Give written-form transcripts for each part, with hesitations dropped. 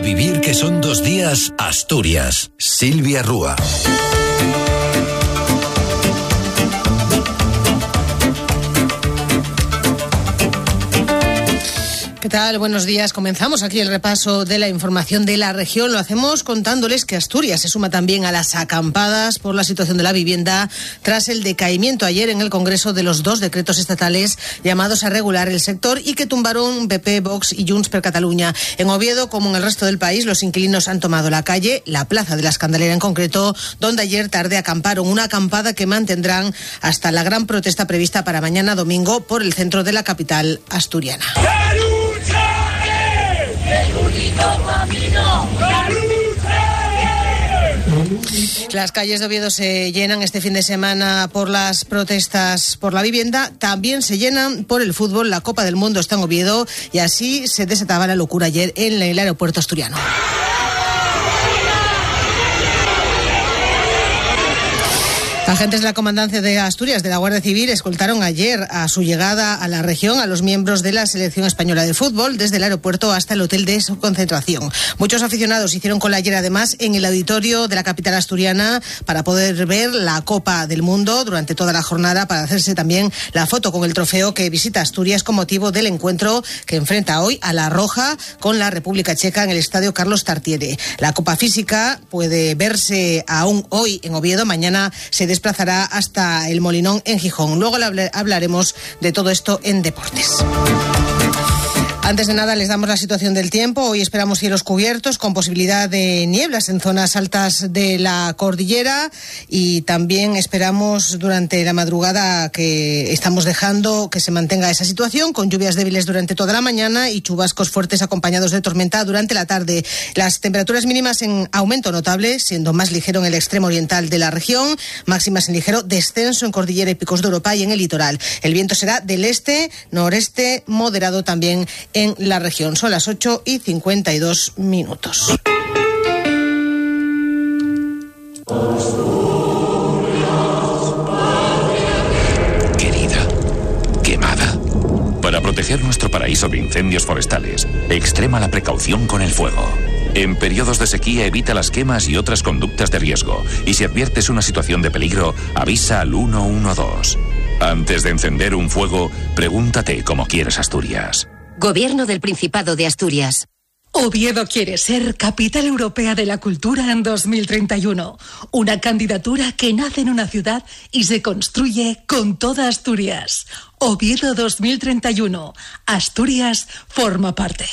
vivir que son 2 días, Asturias. Silvia Rúa. ¿Qué tal? Buenos días. Comenzamos aquí el repaso de la información de la región. Lo hacemos contándoles que Asturias se suma también a las acampadas por la situación de la vivienda tras el decaimiento ayer en el Congreso de los 2 decretos estatales llamados a regular el sector y que tumbaron PP, Vox y Junts per Catalunya. En Oviedo, como en el resto del país, los inquilinos han tomado la calle, la Plaza de la Escandalera en concreto, donde ayer tarde acamparon. Una acampada que mantendrán hasta la gran protesta prevista para mañana domingo por el centro de la capital asturiana. Las calles de Oviedo se llenan este fin de semana por las protestas por la vivienda, también se llenan por el fútbol. La Copa del Mundo está en Oviedo y así se desataba la locura ayer en el aeropuerto asturiano. Agentes de la Comandancia de Asturias de la Guardia Civil escoltaron ayer a su llegada a la región a los miembros de la Selección Española de Fútbol desde el aeropuerto hasta el hotel de su concentración. Muchos aficionados hicieron cola ayer además en el auditorio de la capital asturiana para poder ver la Copa del Mundo durante toda la jornada, para hacerse también la foto con el trofeo que visita Asturias con motivo del encuentro que enfrenta hoy a la Roja con la República Checa en el Estadio Carlos Tartiere. La Copa Física puede verse aún hoy en Oviedo, mañana se desplazará hasta el Molinón en Gijón. Luego hablaremos de todo esto en Deportes. Antes de nada, les damos la situación del tiempo. Hoy esperamos cielos cubiertos con posibilidad de nieblas en zonas altas de la cordillera y también esperamos durante la madrugada que estamos dejando que se mantenga esa situación con lluvias débiles durante toda la mañana y chubascos fuertes acompañados de tormenta durante la tarde. Las temperaturas mínimas en aumento notable, siendo más ligero en el extremo oriental de la región, máximas en ligero descenso en cordillera y picos de Europa y en el litoral. El viento será del este, noreste, moderado también en la región. Son las 8:52. Querida, quemada. Para proteger nuestro paraíso de incendios forestales, extrema la precaución con el fuego. En periodos de sequía evita las quemas y otras conductas de riesgo. Y si adviertes una situación de peligro, avisa al 112. Antes de encender un fuego, pregúntate cómo quieres Asturias. Gobierno del Principado de Asturias. Oviedo quiere ser Capital Europea de la Cultura en 2031. Una candidatura que nace en una ciudad y se construye con toda Asturias. Oviedo 2031. Asturias forma parte.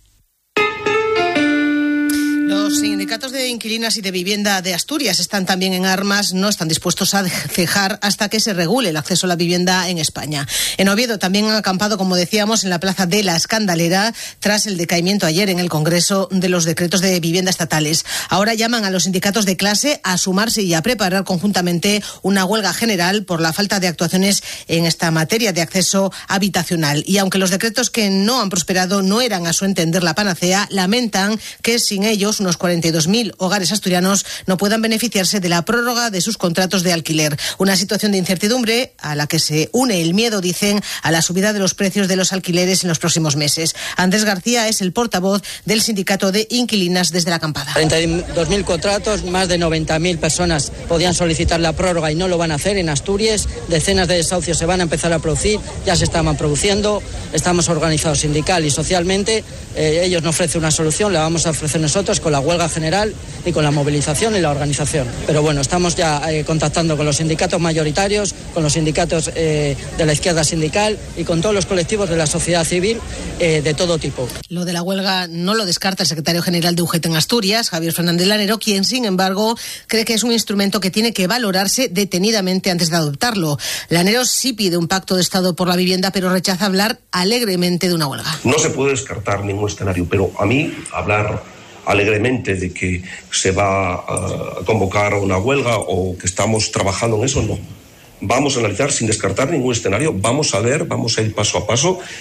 Los sindicatos de inquilinas y de vivienda de Asturias están también en armas, no están dispuestos a cejar hasta que se regule el acceso a la vivienda en España. En Oviedo también han acampado, como decíamos, en la Plaza de la Escandalera tras el decaimiento ayer en el Congreso de los decretos de vivienda estatales. Ahora llaman a los sindicatos de clase a sumarse y a preparar conjuntamente una huelga general por la falta de actuaciones en esta materia de acceso habitacional. Y aunque los decretos que no han prosperado no eran a su entender la panacea, lamentan que sin ellos unos 42.000 hogares asturianos no puedan beneficiarse de la prórroga de sus contratos de alquiler. Una situación de incertidumbre a la que se une el miedo, dicen, a la subida de los precios de los alquileres en los próximos meses. Andrés García es el portavoz del sindicato de inquilinas desde la acampada. 32.000 contratos, más de 90.000 personas podían solicitar la prórroga y no lo van a hacer en Asturias. Decenas de desahucios se van a empezar a producir, ya se estaban produciendo. Estamos organizados sindical y socialmente. Ellos nos ofrecen una solución, la vamos a ofrecer nosotros con la huelga general y con la movilización y la organización. Pero bueno, estamos ya contactando con los sindicatos mayoritarios, con los sindicatos de la izquierda sindical y con todos los colectivos de la sociedad civil de todo tipo. Lo de la huelga no lo descarta el secretario general de UGT en Asturias, Javier Fernández Lanero, quien sin embargo cree que es un instrumento que tiene que valorarse detenidamente antes de adoptarlo. Lanero sí pide un pacto de Estado por la vivienda, pero rechaza hablar alegremente de una huelga. No se puede descartar ningún escenario, pero a mí hablar alegremente de que se va a convocar una huelga o que estamos trabajando en eso, no. Vamos a analizar sin descartar ningún escenario, vamos a ver, vamos a ir paso a paso.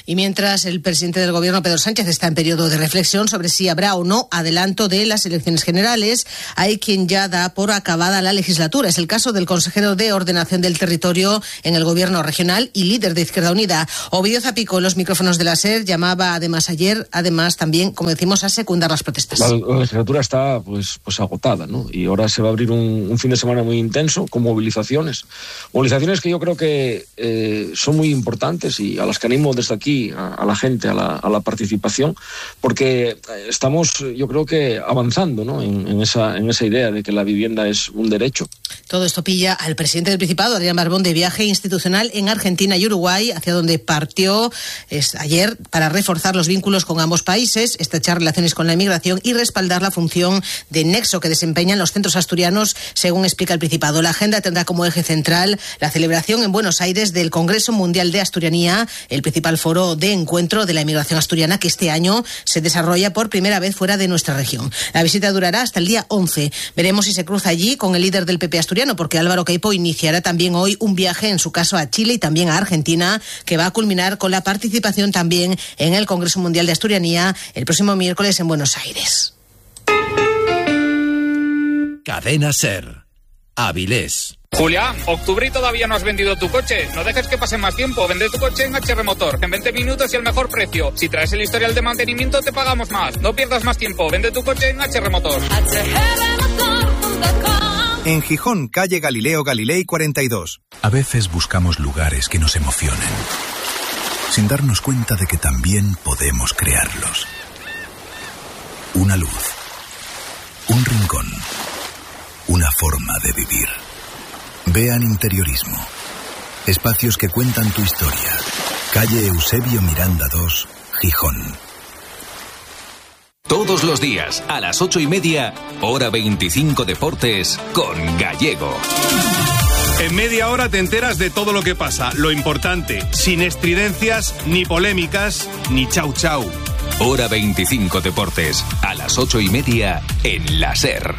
Y mientras el presidente del Gobierno, Pedro Sánchez, está en periodo de reflexión sobre si habrá o no adelanto de las elecciones generales, hay quien ya da por acabada la legislatura. Es el caso del consejero de Ordenación del Territorio en el Gobierno regional y líder de Izquierda Unida. Ovidio Zapico, en los micrófonos de la SER, llamaba además ayer, también, como decimos, a secundar las protestas. La legislatura está pues agotada, ¿no? Y ahora se va a abrir un fin de semana muy intenso con movilizaciones que yo creo que son muy importantes y a las que animo desde aquí a la gente, a la participación, porque estamos, yo creo que avanzando, ¿no? en esa idea de que la vivienda es un derecho. Todo esto pilla al presidente del Principado, Adrián Barbón, de viaje institucional en Argentina y Uruguay, hacia donde partió ayer para reforzar los vínculos con ambos países, estrechar relaciones con la inmigración y respaldar la función de nexo que desempeñan los centros asturianos, según explica el Principado. La agenda tendrá como eje central la celebración en Buenos Aires del Congreso Mundial de Asturianía, el principal foro de encuentro de la inmigración asturiana que este año se desarrolla por primera vez fuera de nuestra región. La visita durará hasta el día 11. Veremos si se cruza allí con el líder del PP asturiano, porque Álvaro Queipo iniciará también hoy un viaje, en su caso a Chile y también a Argentina, que va a culminar con la participación también en el Congreso Mundial de Asturianía el próximo miércoles en Buenos Aires. Cadena SER. Avilés. Julián, octubre y todavía no has vendido tu coche. No dejes que pase más tiempo. Vende tu coche en HR Motor, en 20 minutos y al mejor precio. Si traes el historial de mantenimiento, te pagamos más. No pierdas más tiempo. Vende tu coche en HR Motor. En Gijón, calle Galileo Galilei 42. A veces buscamos lugares que nos emocionen, sin darnos cuenta de que también podemos crearlos. Una luz, un rincón, una forma de vivir. Vean Interiorismo. Espacios que cuentan tu historia. Calle Eusebio Miranda 2, Gijón. Todos los días, a las 8:30, Hora 25 Deportes, con Gallego. En media hora te enteras de todo lo que pasa. Lo importante, sin estridencias, ni polémicas, ni chau chau. Hora 25 Deportes, a las 8:30, en la SER.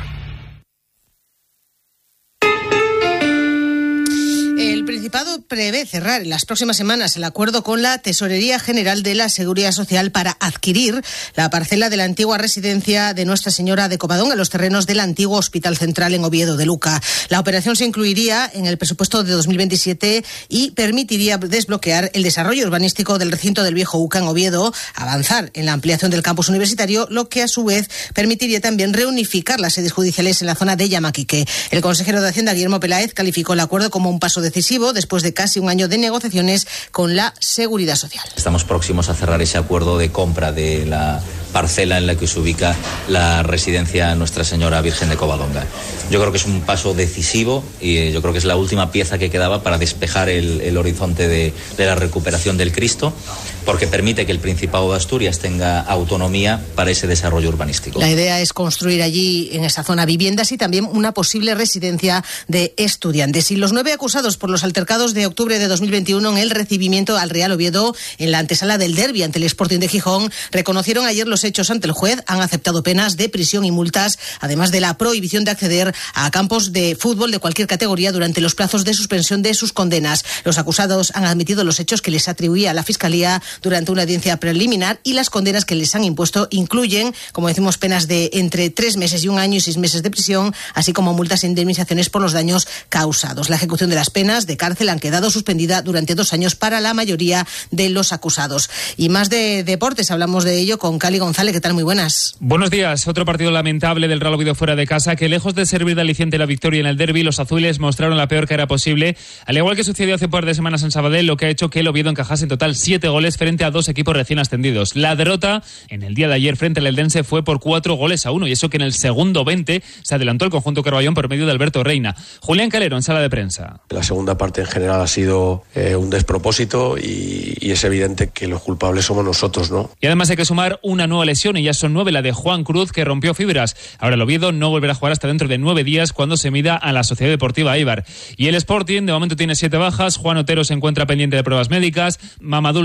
El Principado prevé cerrar en las próximas semanas el acuerdo con la Tesorería General de la Seguridad Social para adquirir la parcela de la antigua residencia de Nuestra Señora de Covadonga, los terrenos del antiguo Hospital Central en Oviedo de Luca. La operación se incluiría en el presupuesto de 2027 y permitiría desbloquear el desarrollo urbanístico del recinto del Viejo UCA en Oviedo, avanzar en la ampliación del campus universitario, lo que a su vez permitiría también reunificar las sedes judiciales en la zona de Llamaquique. El consejero de Hacienda, Guillermo Peláez, calificó el acuerdo como un paso decisivo después de casi un año de negociaciones con la Seguridad Social. Estamos próximos a cerrar ese acuerdo de compra de la parcela en la que se ubica la residencia Nuestra Señora Virgen de Covadonga. Yo creo que es un paso decisivo y yo creo que es la última pieza que quedaba para despejar el horizonte de la recuperación del Cristo, porque permite que el Principado de Asturias tenga autonomía para ese desarrollo urbanístico. La idea es construir allí, en esa zona, viviendas y también una posible residencia de estudiantes. Y los 9 acusados por los altercados de octubre de 2021 en el recibimiento al Real Oviedo en la antesala del derbi ante el Sporting de Gijón reconocieron ayer los hechos ante el juez, han aceptado penas de prisión y multas, además de la prohibición de acceder a campos de fútbol de cualquier categoría durante los plazos de suspensión de sus condenas. Los acusados han admitido los hechos que les atribuía la Fiscalía durante una audiencia preliminar y las condenas que les han impuesto incluyen, como decimos, penas de entre 3 meses y 1 año y 6 meses de prisión, así como multas e indemnizaciones por los daños causados. La ejecución de las penas de cárcel han quedado suspendida durante 2 años para la mayoría de los acusados. Y más de deportes, hablamos de ello con Cali González. ¿Qué tal? Muy buenas. Buenos días. Otro partido lamentable del Real Oviedo fuera de casa, que lejos de servir de aliciente la victoria en el derbi, los azules mostraron la peor cara posible, al igual que sucedió hace un par de semanas en Sabadell, lo que ha hecho que el Oviedo encajase en total 7 goles frente a 2 equipos recién ascendidos. La derrota en el día de ayer frente al Eldense fue por 4-1, y eso que en el segundo 20 se adelantó el conjunto Carballón por medio de Alberto Reina. Julián Calero en sala de prensa. La segunda parte en general ha sido un despropósito y es evidente que los culpables somos nosotros, ¿no? Y además hay que sumar una nueva lesión, y ya son 9, la de Juan Cruz, que rompió fibras. Ahora el Oviedo no volverá a jugar hasta dentro de 9 días cuando se mida a la Sociedad Deportiva Eibar. Y el Sporting de momento tiene 7 bajas. Juan Otero se encuentra pendiente de pruebas médicas. Mamadou Lobni y Nacho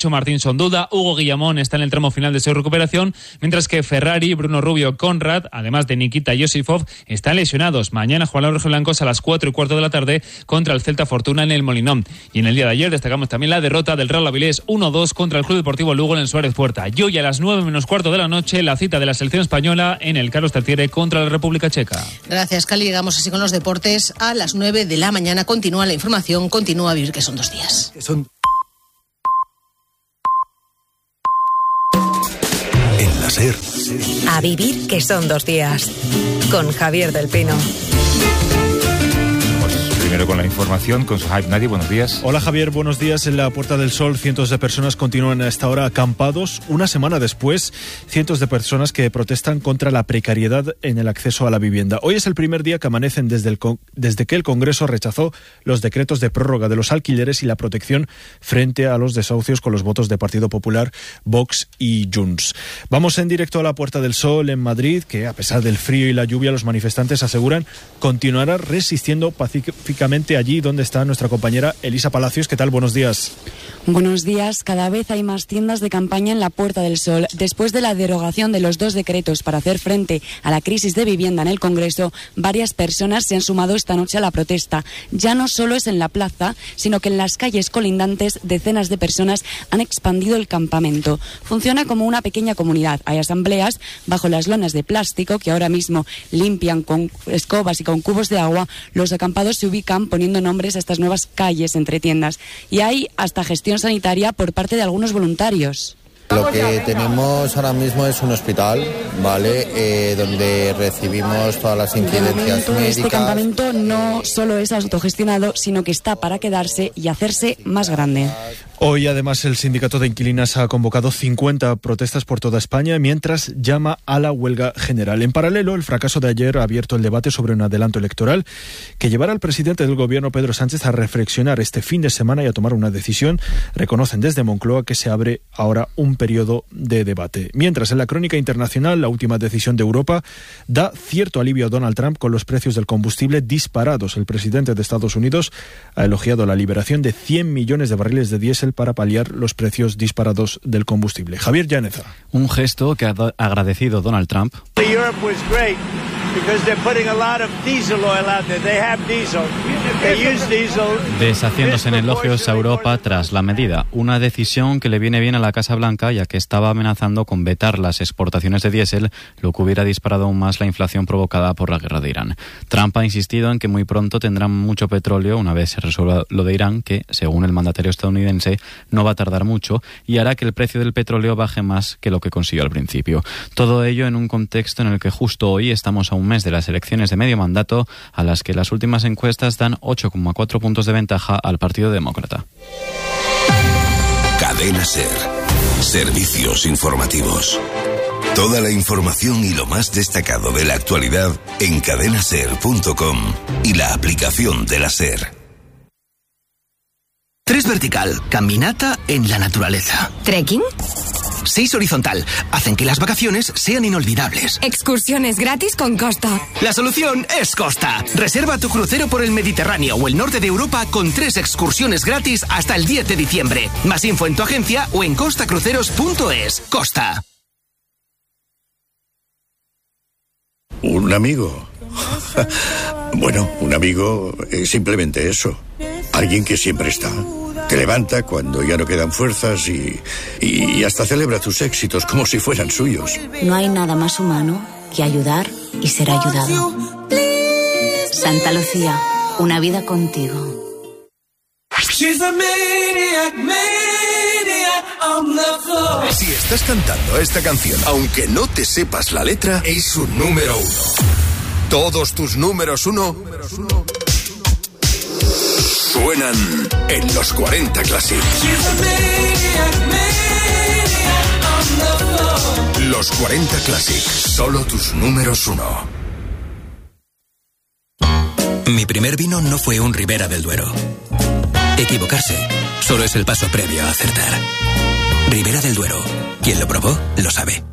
Nacho Martín son duda, Hugo Guillamón está en el tramo final de su recuperación, mientras que Ferrari, Bruno Rubio, Conrad, además de Nikita Yosifov, están lesionados. Mañana jugarán los rojiblancos a las 4:15 de la tarde contra el Celta Fortuna en el Molinón. Y en el día de ayer destacamos también la derrota del Real Avilés 1-2 contra el Club Deportivo Lugo en el Suárez Puerta. Y hoy a las 9:15 de la noche la cita de la selección española en el Carlos Tartiere contra la República Checa. Gracias, Cali. Llegamos así con los deportes. A las 9 de la mañana continúa la información, continúa a vivir que son 2 días. En la SER. A vivir que son 2 días. Con Javier del Pino. Primero con la información, con Suhaib Nadi, buenos días. Hola Javier, buenos días. En la Puerta del Sol, cientos de personas continúan a esta hora acampados. Una semana después, cientos de personas que protestan contra la precariedad en el acceso a la vivienda. Hoy es el primer día que amanecen desde que el Congreso rechazó los decretos de prórroga de los alquileres y la protección frente a los desahucios con los votos de Partido Popular, Vox y Junts. Vamos en directo a la Puerta del Sol en Madrid, que a pesar del frío y la lluvia, los manifestantes aseguran continuará resistiendo pacíficamente allí donde está nuestra compañera Elisa Palacios. ¿Qué tal? Buenos días. Buenos días. Cada vez hay más tiendas de campaña en la Puerta del Sol. Después de la derogación de los 2 decretos para hacer frente a la crisis de vivienda en el Congreso, varias personas se han sumado esta noche a la protesta. Ya no solo es en la plaza, sino que en las calles colindantes decenas de personas han expandido el campamento. Funciona como una pequeña comunidad. Hay asambleas bajo las lonas de plástico que ahora mismo limpian con escobas y con cubos de agua. Los acampados se ubican poniendo nombres a estas nuevas calles entre tiendas. Y hay hasta gestión sanitaria por parte de algunos voluntarios. Lo que tenemos ahora mismo es un hospital, ¿vale? Donde recibimos todas las incidencias médicas. Este campamento no solo es autogestionado, sino que está para quedarse y hacerse más grande. Hoy, además, el sindicato de inquilinas ha convocado 50 protestas por toda España, mientras llama a la huelga general. En paralelo, el fracaso de ayer ha abierto el debate sobre un adelanto electoral que llevará al presidente del gobierno, Pedro Sánchez, a reflexionar este fin de semana y a tomar una decisión. Reconocen desde Moncloa que se abre ahora un periodo de debate. Mientras, en la crónica internacional, la última decisión de Europa da cierto alivio a Donald Trump con los precios del combustible disparados. El presidente de Estados Unidos ha elogiado la liberación de 100 millones de barriles de diésel para paliar los precios disparados del combustible. Javier Llaneza. Un gesto que ha agradecido Donald Trump. Deshaciéndose en elogios a Europa tras la medida. Una decisión que le viene bien a la Casa Blanca, ya que estaba amenazando con vetar las exportaciones de diésel, lo que hubiera disparado aún más la inflación provocada por la guerra de Irán. Trump ha insistido en que muy pronto tendrán mucho petróleo una vez se resuelva lo de Irán, que, según el mandatario estadounidense, no va a tardar mucho y hará que el precio del petróleo baje más que lo que consiguió al principio. Todo ello en un contexto en el que justo hoy estamos a un mes de las elecciones de medio mandato, a las que las últimas encuestas dan 8,4 puntos de ventaja al Partido Demócrata. Cadena SER. Servicios informativos. Toda la información y lo más destacado de la actualidad en cadenaser.com y la aplicación de la SER. 3 vertical, caminata en la naturaleza. ¿Trekking? 6 horizontal, hacen que las vacaciones sean inolvidables. Excursiones gratis con Costa. La solución es Costa. Reserva tu crucero por el Mediterráneo o el norte de Europa con 3 excursiones gratis hasta el 10 de diciembre. Más info en tu agencia o en costacruceros.es. Costa. ¿Un amigo? Bueno, un amigo es simplemente eso. Alguien que siempre está. Te levanta cuando ya no quedan fuerzas y hasta celebra tus éxitos como si fueran suyos. No hay nada más humano que ayudar y ser ayudado. Santa Lucía, una vida contigo. Si estás cantando esta canción, aunque no te sepas la letra, es un número 1. Todos tus números 1 suenan en los 40 Classic. Los 40 Classic, solo tus números 1. Mi primer vino no fue un Ribera del Duero. Equivocarse solo es el paso previo a acertar. Ribera del Duero. Quien lo probó, lo sabe.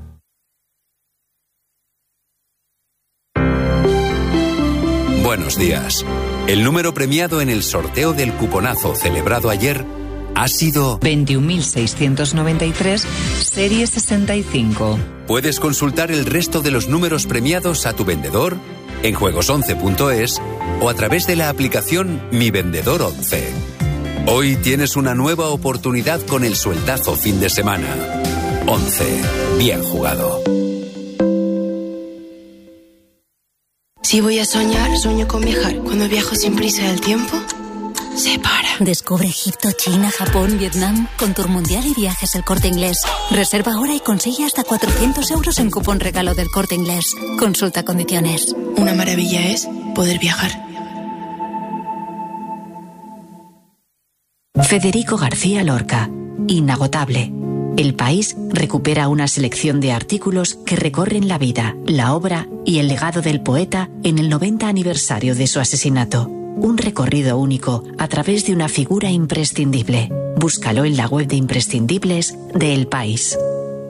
Buenos días. El número premiado en el sorteo del cuponazo celebrado ayer ha sido 21.693, serie 65. Puedes consultar el resto de los números premiados a tu vendedor en juegos11.es o a través de la aplicación Mi Vendedor 11. Hoy tienes una nueva oportunidad con el sueldazo fin de semana. 11. Bien jugado. Si voy a soñar, sueño con viajar. Cuando viajo sin prisa del tiempo, se para. Descubre Egipto, China, Japón, Vietnam con Tour Mundial y Viajes El Corte Inglés. Reserva ahora y consigue hasta 400 euros en cupón regalo del Corte Inglés. Consulta condiciones. Una maravilla es poder viajar. Federico García Lorca. Inagotable. El País recupera una selección de artículos que recorren la vida, la obra y el legado del poeta en el 90 aniversario de su asesinato. Un recorrido único a través de una figura imprescindible. Búscalo en la web de imprescindibles de El País.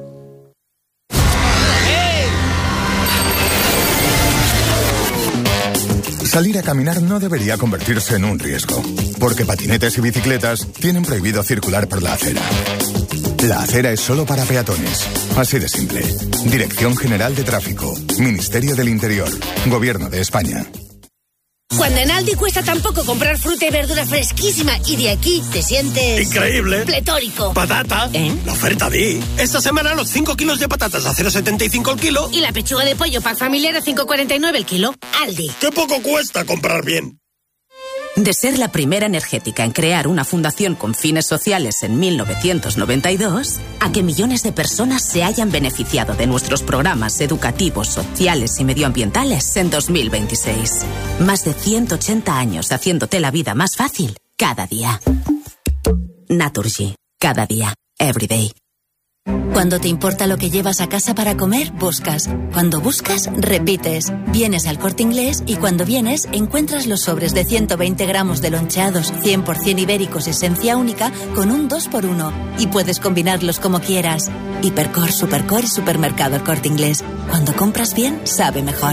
Salir a caminar no debería convertirse en un riesgo, porque patinetes y bicicletas tienen prohibido circular por la acera. La acera es solo para peatones. Así de simple. Dirección General de Tráfico. Ministerio del Interior. Gobierno de España. Cuando en Aldi cuesta tan poco comprar fruta y verdura fresquísima y de aquí te sientes... ¡increíble! ¡Pletórico! ¡Patata! La oferta di. Esta semana los 5 kilos de patatas a 0,75 el kilo. Y la pechuga de pollo pack familiar a 5,49 el kilo. Aldi. ¡Qué poco cuesta comprar bien! De ser la primera energética en crear una fundación con fines sociales en 1992, a que millones de personas se hayan beneficiado de nuestros programas educativos, sociales y medioambientales en 2026. Más de 180 años haciéndote la vida más fácil cada día. Naturgy. Cada día. Every day. Cuando te importa lo que llevas a casa para comer, buscas. Cuando buscas, repites. Vienes al Corte Inglés y cuando vienes, encuentras los sobres de 120 gramos de loncheados 100% ibéricos esencia única con un 2x1. Y puedes combinarlos como quieras. Hipercor, Supercor y Supermercado El Corte Inglés. Cuando compras bien, sabe mejor.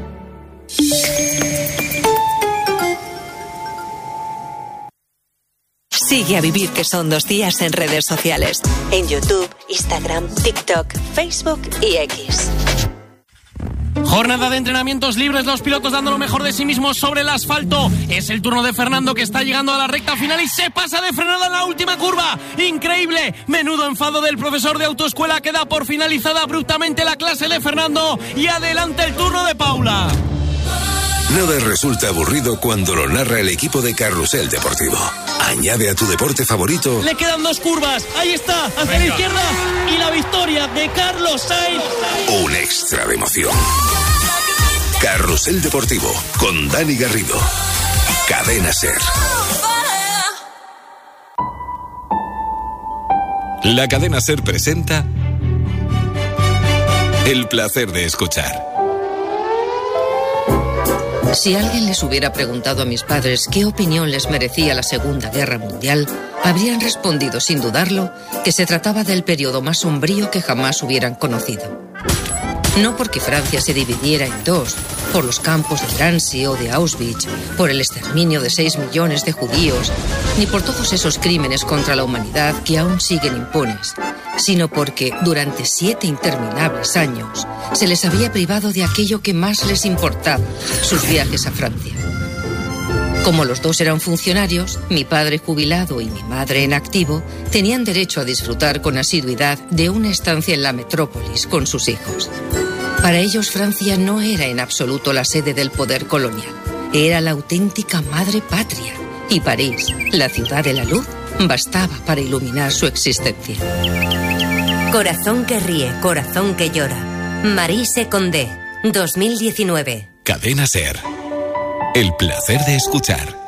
Sigue a Vivir que son 2 días en redes sociales. En YouTube, Instagram, TikTok, Facebook y X. Jornada de entrenamientos libres, los pilotos dando lo mejor de sí mismos sobre el asfalto. Es el turno de Fernando, que está llegando a la recta final y se pasa de frenada en la última curva. ¡Increíble! Menudo enfado del profesor de autoescuela, que da por finalizada abruptamente la clase de Fernando. Y adelante el turno de Paula. Nada resulta aburrido cuando lo narra el equipo de Carrusel Deportivo. Añade a tu deporte favorito. Le quedan 2 curvas. Ahí está, hacia la izquierda. Y la victoria de Carlos Sainz. Un extra de emoción. Carrusel Deportivo con Dani Garrido. Cadena SER. La Cadena SER presenta El placer de escuchar. Si alguien les hubiera preguntado a mis padres qué opinión les merecía la Segunda Guerra Mundial, habrían respondido sin dudarlo que se trataba del periodo más sombrío que jamás hubieran conocido. No porque Francia se dividiera en 2, por los campos de Drancy o de Auschwitz, por el exterminio de 6 millones de judíos, ni por todos esos crímenes contra la humanidad que aún siguen impunes, sino porque durante 7 interminables años se les había privado de aquello que más les importaba, sus viajes a Francia. Como los 2 eran funcionarios, mi padre jubilado y mi madre en activo tenían derecho a disfrutar con asiduidad de una estancia en la metrópolis con sus hijos. Para ellos, Francia no era en absoluto la sede del poder colonial. Era la auténtica madre patria. Y París, la ciudad de la luz, bastaba para iluminar su existencia. Corazón que ríe, corazón que llora. Maryse Condé, 2019. Cadena SER. El placer de escuchar.